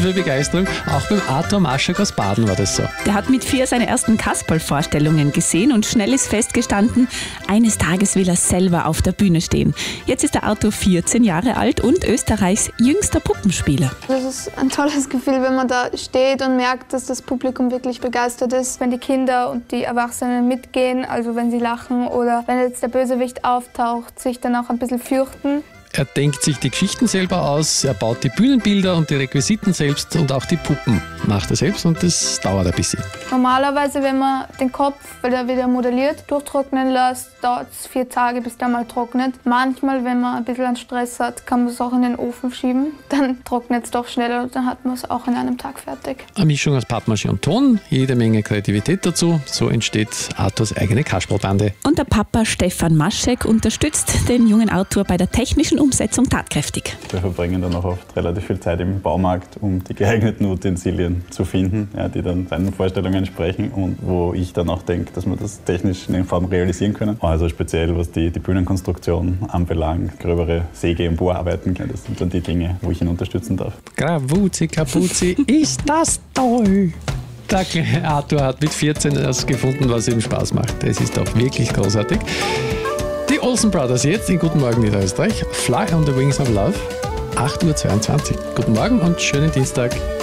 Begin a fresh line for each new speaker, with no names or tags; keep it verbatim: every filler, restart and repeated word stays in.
für Begeisterung. Auch beim Arthur Maschek aus Baden war das so.
Der hat mit vier seine ersten Kasperl-Vorstellungen gesehen und schnell ist festgestanden, eines Tages will er selber auf der Bühne stehen. Jetzt ist der Arthur vierzehn Jahre alt und Österreichs jüngster Puppenspieler.
Das ist ein tolles Gefühl, wenn man da steht und merkt, dass das Publikum wirklich begeistert ist, wenn die Kinder und die Erwachsenen mitgehen, also wenn sie lachen oder wenn jetzt der Bösewicht auftaucht, sich dann auch ein bisschen fürchten.
Er denkt sich die Geschichten selber aus, er baut die Bühnenbilder und die Requisiten selbst und auch die Puppen macht er selbst und das dauert ein bisschen.
Normalerweise, wenn man den Kopf, weil er wieder modelliert, durchtrocknen lässt, dauert es vier Tage, bis der mal trocknet. Manchmal, wenn man ein bisschen an Stress hat, kann man es auch in den Ofen schieben. Dann trocknet es doch schneller und dann hat man es auch in einem Tag fertig.
Eine Mischung aus Pappmaché und Ton, jede Menge Kreativität dazu. So entsteht Arthurs eigene Kasperlbande.
Und der Papa Stefan Maschek unterstützt den jungen Arthur bei der technischen Umsetzung tatkräftig.
Wir verbringen dann auch oft relativ viel Zeit im Baumarkt, um die geeigneten Utensilien zu finden, ja, die dann seinen Vorstellungen entsprechen und wo ich dann auch denke, dass wir das technisch in der Form realisieren können. Also speziell was die, die Bühnenkonstruktion anbelangt, gröbere Säge- und Bohrarbeiten, das sind dann die Dinge, wo ich ihn unterstützen darf.
Gravuzi, Kapuzi, ist das toll! Der kleine Arthur hat mit vierzehn das gefunden, was ihm Spaß macht. Es ist auch wirklich großartig. Die Olsen Brothers jetzt in Guten Morgen Niederösterreich. Fly on the Wings of Love, acht Uhr zweiundzwanzig. Guten Morgen und schönen Dienstag.